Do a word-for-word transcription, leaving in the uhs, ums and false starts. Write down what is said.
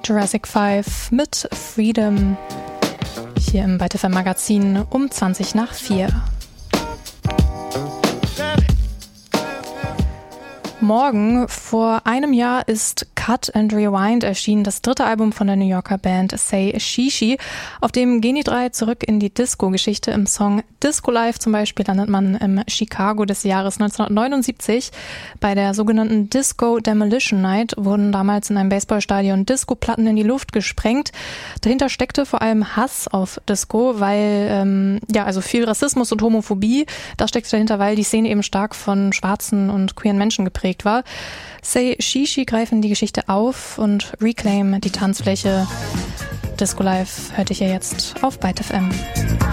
Jurassic Five mit Freedom hier im Byte F M Magazin um zwanzig nach vier. Morgen vor einem Jahr ist Cut and Rewind erschienen, das dritte Album von der New Yorker Band Say Shishi. Auf dem gehen die drei zurück in die Disco-Geschichte. Im Song Disco Life zum Beispiel landet man im Chicago des Jahres neunzehnhundertneunundsiebzig. Bei der sogenannten Disco Demolition Night wurden damals in einem Baseballstadion Disco-Platten in die Luft gesprengt. Dahinter steckte vor allem Hass auf Disco, weil, ähm, ja, also viel Rassismus und Homophobie. Das steckte dahinter, weil die Szene eben stark von schwarzen und queeren Menschen geprägt war. Say Shishi greifen die Geschichte auf und reclaim die Tanzfläche. Disco Life hört ihr hier jetzt auf Byte F M.